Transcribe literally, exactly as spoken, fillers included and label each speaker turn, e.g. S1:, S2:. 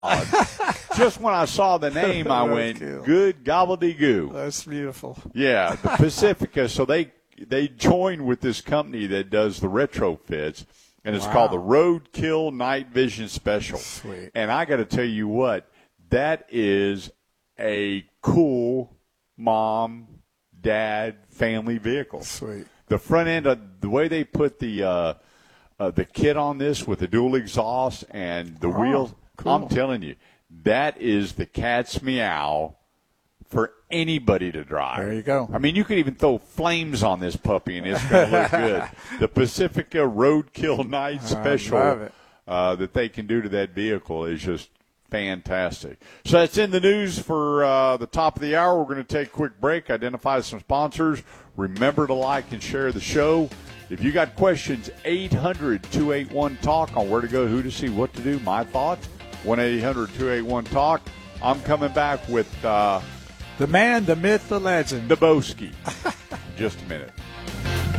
S1: Just when I saw the name, I went, good gobbledygoo.
S2: That's beautiful.
S1: Yeah, the Pacifica. So they they joined with this company that does the retrofits, and it's wow. called the Roadkill Night Vision Special.
S2: Sweet.
S1: And I got to tell you what, that is a cool mom, dad, family vehicle.
S2: Sweet.
S1: The front end, of the way they put the uh, uh, the kit on this with the dual exhaust and the
S2: oh,
S1: wheels,
S2: cool.
S1: I'm telling you, that is the cat's meow for anybody to drive.
S2: There you go.
S1: I mean, you could even throw flames on this puppy, and it's going to look good. The Pacifica Roadkill Night Special uh, that they can do to that vehicle is just fantastic. So that's in the news for uh, the top of the hour. We're going to take a quick break, identify some sponsors. Remember to like and share the show. If you got questions, eight hundred two eight one talk on where to go, who to see, what to do, my thoughts, one eight hundred two eight one talk. I'm coming back with uh,
S2: the man, the myth, the legend,
S1: Daboski. Just a minute.